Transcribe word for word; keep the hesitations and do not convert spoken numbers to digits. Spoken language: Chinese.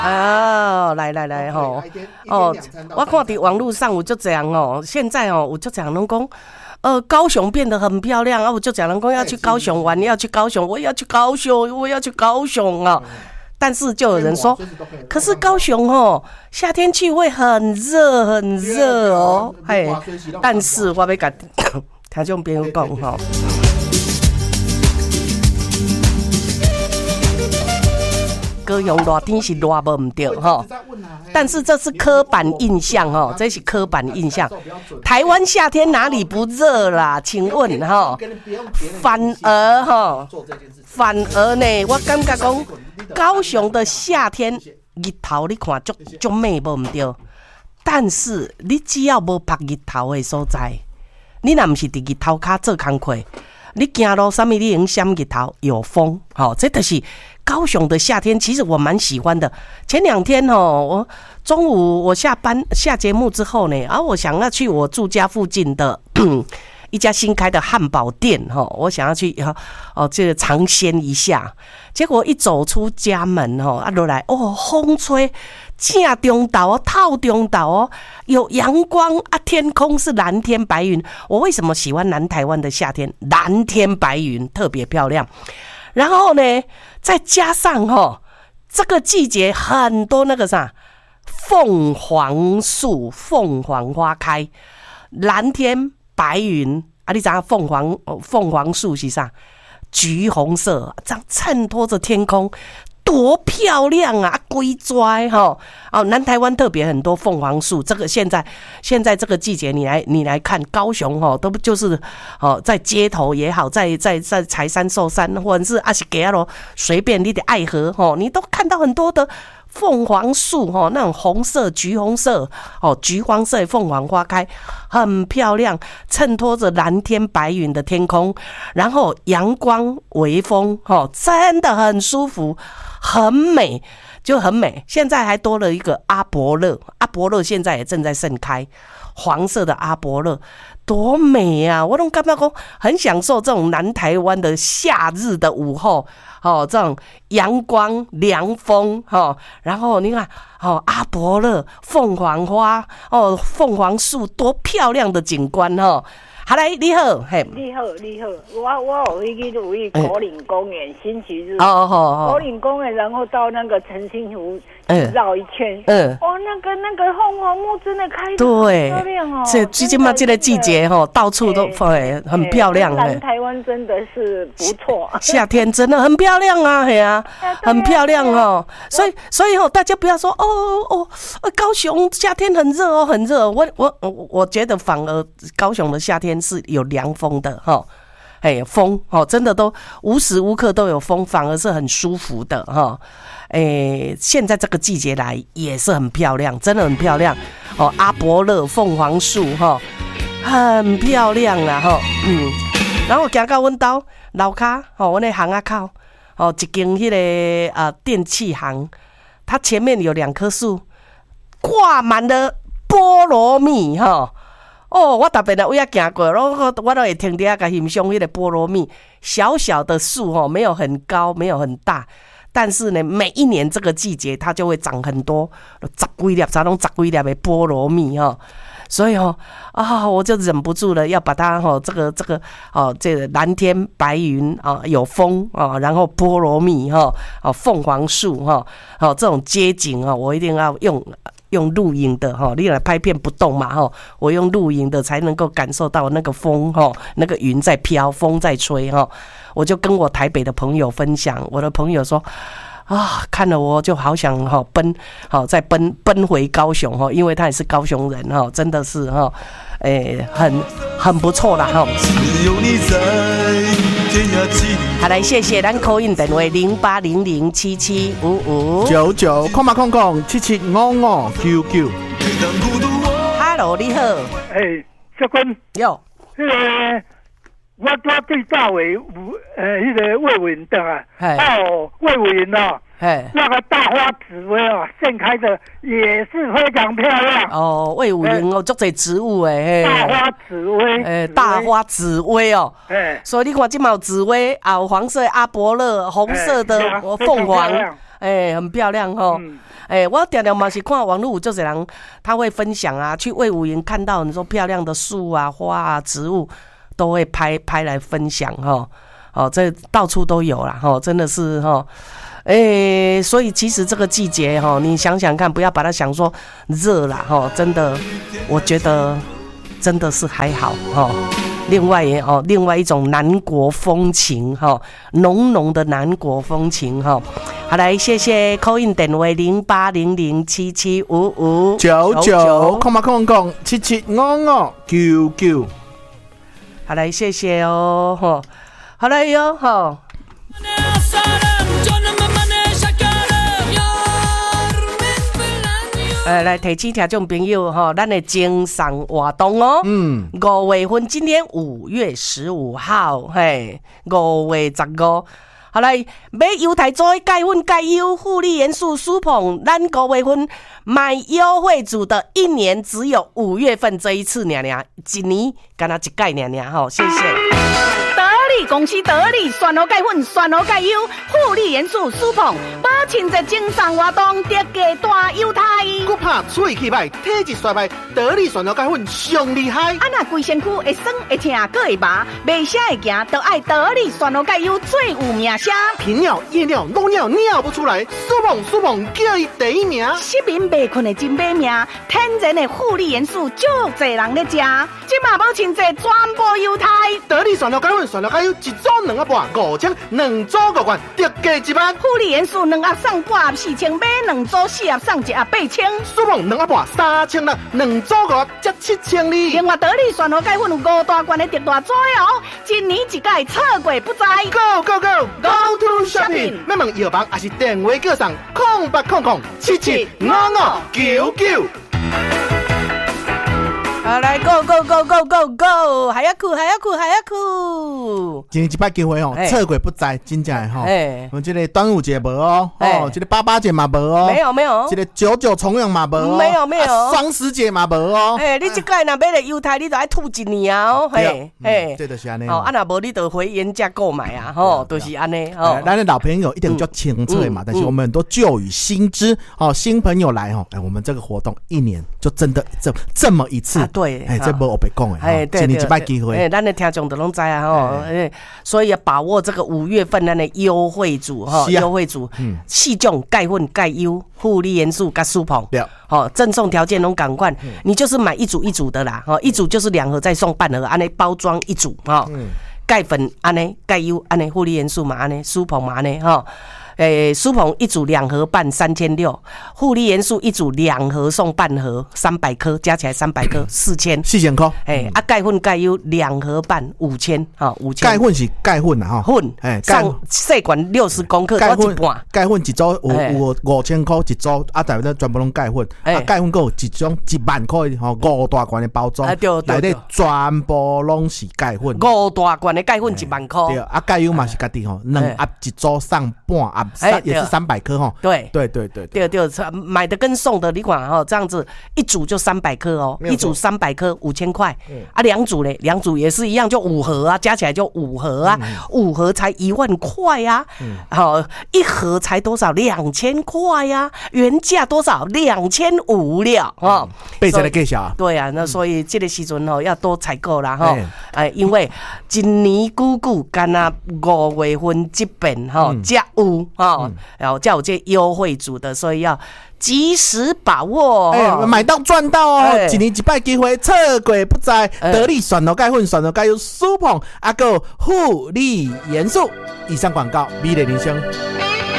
啊，来来来吼，哦，我看伫网络上有就这样哦，现在哦，有就这样拢讲，呃，高雄变得很漂亮啊，我就讲人讲要去高雄玩，要去高雄，我也要去高雄，我也要去高雄啊。但是就有人说，可是高雄哦，夏天去会很热很热哦，嘿，但是我要甲听众朋友讲吼。高雄热天是热无唔对哈，但是这是刻板印象哈，这是刻板印象。台湾夏天哪里不热啦？请问哈，反而哈，反而呢，我感觉讲高雄的夏天日头你看足足美无唔对，但是你只要无晒日头的所在，你若唔是伫日头骹做工课，你行路啥物你用闪日头有风，好，这就是高雄的夏天。其实我蛮喜欢的。前两天哦，我中午我下班下节目之后呢，啊，我想要去我住家附近的一家新开的汉堡店哈，我想要去哦，这个尝鲜一下。结果一走出家门哦，啊落来哦，风吹。正中岛哦，套中岛哦，有阳光啊，天空是蓝天白云。我为什么喜欢南台湾的夏天？蓝天白云特别漂亮。然后呢，再加上哈，这个季节很多那个啥凤凰树、凤凰花开，蓝天白云啊！你知道凤凰凤凰树是啥？橘红色，这样衬托着天空。多漂亮啊！龟拽哈哦，南台湾特别很多凤凰树。这个现在现在这个季节，你来你来看高雄哈，都就是哦，在街头也好，在在在柴山寿山，或者是阿西给罗，随便你的爱河哈，你都看到很多的凤凰树哈，那种红色、橘红色哦，橘黄色的凤凰花开，很漂亮，衬托着蓝天白云的天空，然后阳光、微风哦，真的很舒服。很美，就很美。现在还多了一个阿勃勒，阿勃勒现在也正在盛开，黄色的阿勃勒，多美啊！我都感觉讲很享受这种南台湾的夏日的午后，哦，这种阳光、凉风，哦，然后你看，哦，阿勃勒、凤凰花，哦，凤凰树，多漂亮的景观，哦。好来，你好，嘿， 你好，你好，我我有去有去果岭公园，星期日， 哦哦果岭公园，然后到那个澄清湖绕一圈， 嗯， 哦，那个那个凤凰木真的开得对， 很漂亮哦， 这最近嘛这个季节哈，到处都哎很漂亮， 南台湾真的是不错， 夏天真的很漂亮啊，嘿啊，很漂亮哦，所以所以哦，大家不要说哦哦，高雄夏天很热哦，很热，我我我觉得反而高雄的夏天是有凉风的哈，哎，风哦，真的都无时无刻都有风，反而是很舒服的哈。哎，现在这个季节来也是很漂亮，真的很漂亮哦。阿勃勒、凤凰树哈，很漂亮啦哈。嗯，然后行到阮兜楼骹哦，阮的巷仔口哦，一间迄个呃电器行，它前面有两棵树，挂满了菠萝蜜哈。哦，我特别的，我也行过，然后我都会停底下个欣赏迄个菠萝蜜。小小的树哦，没有很高，没有很大，但是呢，每一年这个季节它就会长很多，十几粒，才拢十几粒的菠萝蜜哈。所以哦，啊，我就忍不住了，要把它哈，这个这个哦，这个蓝天白云啊，有风啊，然后菠萝蜜哈，哦，凤凰树哈，哦，这种街景啊，我一定要用。用录影的哈，你来拍片不动嘛哈，我用录影的才能够感受到那个风哈，那个云在飘，风在吹哈。我就跟我台北的朋友分享，我的朋友说啊，看了我就好想哈奔，好再奔奔回高雄哈，因为他也是高雄人哈，真的是哈，诶，很很不错啦哈。好来，谢谢咱call in电话零八零零七七五五九九空八空空七七五五九九。 Hello， 你好。 哎，小君。 有。 迄个，我我对大伟有呃，迄个魏委员的啊，哦，魏委员哦，那个大花紫薇哦，盛开的也是非常漂亮。 哦，魏武营哦，足侪植物诶， 大花紫薇， 诶，大花紫薇哦，所以你看，今嘛有紫薇啊，有黄色的阿勃勒，红色的凤凰， 哎、欸，很漂亮哈。哎、嗯欸，我常常嘛是看网络有这些人，他会分享啊，去魏武营看到你说漂亮的树啊、花啊、植物，都会拍拍来分享哈。哦，这到处都有啦，哈，真的是哈。哎，所以其实这个季节哈，你想想看，不要把它想说热啦哈，真的，我觉得真的是还好哈。另外哦，另外一种南国风情哈，浓浓的南国风情哈。好，来谢谢 call in 电话零八零零七七五五九九空八空空七七五五九九。 好，来谢谢哦哈。好来哟哈。呃，来提醒听众朋友哈，咱的精神活动哦。嗯，五月份，今天五月十五号，嘿，五月十五。好来，买犹太做钙粉钙优护理元素舒捧，咱五月份买优惠组的一年只有五月份这一次，娘娘，一年干那一盖娘娘哈，谢谢。 公司得力选好钙粉，选好钙优护理元素舒捧，保清洁精神活动，特价大优待。 佮怕喙气歹、体质衰败，得力选好钙粉上厉害。 啊那规身躯会酸会痛，佮会麻，袂啥会行，都爱得力选好钙优最有名声。 频尿、夜尿、漏尿尿不出来，舒捧舒捧叫伊第一名。 失眠袂困的真买命，天然的护理元素，足侪人咧食。即马保清洁全部优待， 得力选好钙粉，选好钙优。一组两盒半，五千；两组五罐，特价一万。 护理元素两盒送半盒四千，买两组四盒送一盒八千。 舒捧两盒半三千六，两组五盒才七千二。 另外，得力选好钙粉有五大罐的特大纸哦，一年一届，错过不知。 Go go go go to shopping！ 要问药房还是电话叫上空八空空七七五五九九。 好来 ，Go Go Go Go Go Go， 还要哭，还要哭，还要哭。 今天一摆机会哦，错过不知，真正的吼。哎，我们这个端午节无哦，哦，这个八八节嘛无哦， 没有没有。 这个九九重阳嘛无哦， 没有没有。 双十节嘛无哦。 哎，你这个若买了犹太，你就爱吐一年啊哦。 嘿，嘿，这就是安尼。 哦，啊若无你就回原价购买啊，吼，就是安尼。哦， 咱的老朋友一定比较清楚嘛，但是我们很多旧与新知，哦，新朋友来哦，哎，我们这个活动一年就真的这这么一次。 对， 哎，这无我白讲哎，今年一摆机会， 哎，咱的听众都拢知啊吼，哎，所以要把握这个五月份咱的优惠组哈，优惠组，嗯，四种钙粉、钙优、护理元素加舒捧，好，赠送条件拢赶快，你就是买一组一组的啦，哈，一组就是两盒再送半盒，安尼包装一组哈，钙粉安尼，钙优安尼，护理元素嘛安尼，舒捧嘛安尼哈。诶，舒捧一组两盒半三千六，护理元素一组两盒送半盒，三百颗加起来三百颗四千， 四千颗。 诶，啊钙粉钙优两盒半五千，哈五千。 钙粉是钙粉啊，哈粉，诶，上细管六十公克， 钙粉钙粉一组有有五千块一组，啊，大概全部拢钙粉，啊钙粉够一种一万块吼，五大罐的包装，内底全部拢是钙粉， 五大罐的钙粉一万块。 对，啊钙优嘛是家己吼，两盒一组送半盒。三也是三百颗哈， 对对对对对对，买的跟送的你看哈，这样子一组就三百颗哦，一组三百颗五千块，啊两组嘞，两组也是一样，就五盒啊，加起来就五盒啊，五盒才一万块呀，好一盒才多少两千块呀，原价多少两千五了哈， 被谁来介绍？ 对啊，那所以这个时阵哦要多采购啦哈，哎，因为一年久久干那五月份这边哈才有。哦，然后叫我这优惠组的，所以要及时把握， 哎、欸，买到赚到哦！哎、一年一摆机会，错过不知。得力选好钙粉，选好钙有舒捧，阿个护理元素。以上广告，美丽人生。